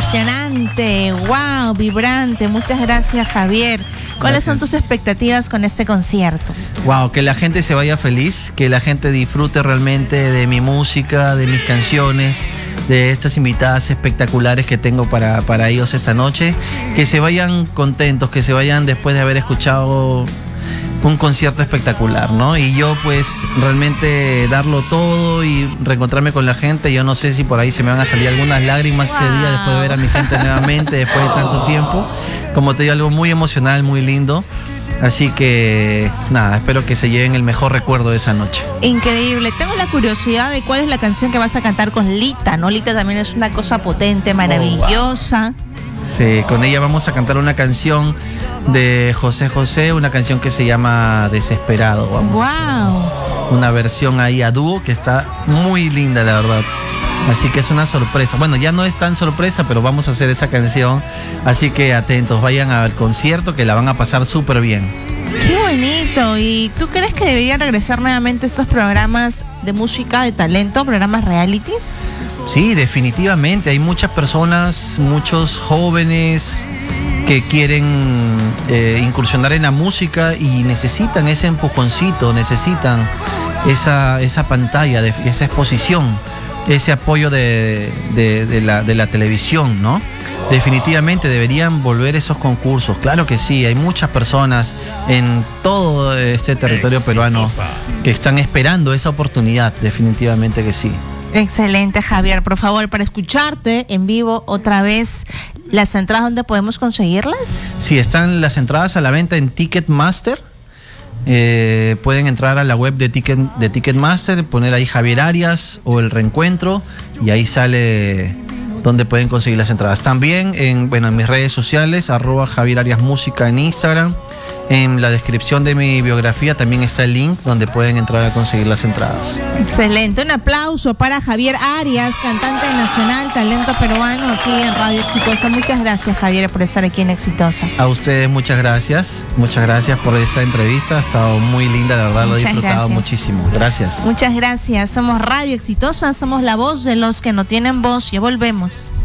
emocionante, wow, vibrante. Muchas gracias, Javier. ¿Cuáles son tus expectativas con este concierto? Wow, que la gente se vaya feliz, que la gente disfrute realmente de mi música, de mis canciones, de estas invitadas espectaculares que tengo para ellos esta noche. Que se vayan contentos, que se vayan después de haber escuchado un concierto espectacular, ¿no? Y yo pues realmente darlo todo y reencontrarme con la gente. Yo no sé si por ahí se me van a salir algunas lágrimas ese día después de ver a mi gente nuevamente, después de tanto tiempo. Como te digo, algo muy emocional, muy lindo. Así que nada, espero que se lleven el mejor recuerdo de esa noche. Increíble. Tengo la curiosidad de cuál es la canción que vas a cantar con Lita, ¿no? Lita también es una cosa potente, maravillosa. Wow. Sí, con ella vamos a cantar una canción de José José, una canción que se llama Desesperado. Wow. Una versión ahí a dúo que está muy linda, la verdad. Así que es una sorpresa. Bueno, ya no es tan sorpresa, pero vamos a hacer esa canción. Así que atentos, vayan al concierto que la van a pasar súper bien. ¡Qué bonito! ¿Y tú crees que deberían regresar nuevamente estos programas de música, de talento, programas realities? Sí, definitivamente. Hay muchas personas, muchos jóvenes que quieren incursionar en la música y necesitan ese empujoncito, necesitan esa pantalla, esa exposición, ese apoyo de la televisión, ¿no? Definitivamente deberían volver esos concursos. Claro que sí, hay muchas personas en todo este territorio peruano que están esperando esa oportunidad, definitivamente que sí. Excelente, Javier. Por favor, para escucharte en vivo otra vez, ¿las entradas dónde podemos conseguirlas? Sí, están las entradas a la venta en Ticketmaster. Pueden entrar a la web de Ticketmaster, poner ahí Javier Arias o El Reencuentro y ahí sale donde pueden conseguir las entradas. También en mis redes sociales, @Javier Arias Música en Instagram. En la descripción de mi biografía también está el link donde pueden entrar a conseguir las entradas. Excelente, un aplauso para Javier Arias, cantante nacional, talento peruano aquí en Radio Exitosa. Muchas gracias, Javier, por estar aquí en Exitosa. A ustedes muchas gracias por esta entrevista, ha estado muy linda, la verdad, lo he disfrutado muchísimo. Gracias. Muchas gracias, somos Radio Exitosa, somos la voz de los que no tienen voz, ya volvemos.